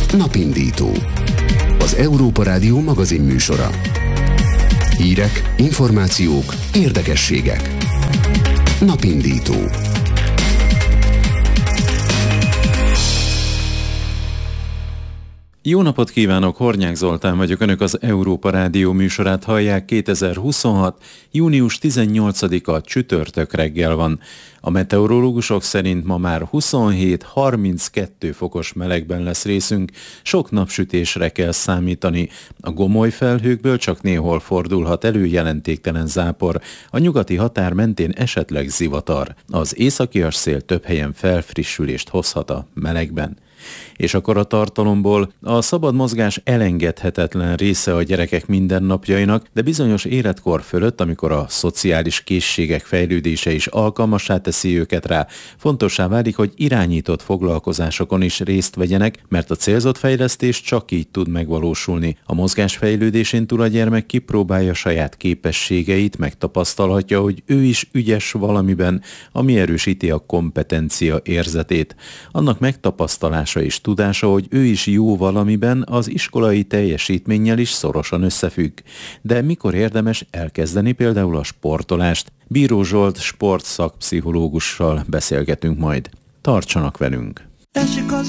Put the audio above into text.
Napindító. Az Európa Rádió magazinműsora. Hírek, információk, érdekességek. Napindító. Jó napot kívánok, Hornyák Zoltán vagyok, Önök az Európa Rádió műsorát hallják. 2026. június 18-a csütörtök reggel van. A meteorológusok szerint ma már 27-32 fokos melegben lesz részünk, sok napsütésre kell számítani. A gomoly felhőkből csak néhol fordulhat elő jelentéktelen zápor, a nyugati határ mentén esetleg zivatar. Az északias szél több helyen felfrissülést hozhat a melegben. És akkor a tartalomból: a szabad mozgás elengedhetetlen része a gyerekek mindennapjainak, de bizonyos életkor fölött, amikor a szociális készségek fejlődése is alkalmassá teszi őket rá, fontossá válik, hogy irányított foglalkozásokon is részt vegyenek, mert a célzott fejlesztés csak így tud megvalósulni. A mozgás fejlődésén túl a gyermek kipróbálja saját képességeit, megtapasztalhatja, hogy ő is ügyes valamiben, ami erősíti a kompetencia érzetét. Annak megtapasztalása és tudása, hogy ő is jó valamiben, az iskolai teljesítménnyel is szorosan összefügg. De mikor érdemes elkezdeni például a sportolást? Bíró Zsolt sportszakpszichológussal beszélgetünk majd. Tartsanak velünk!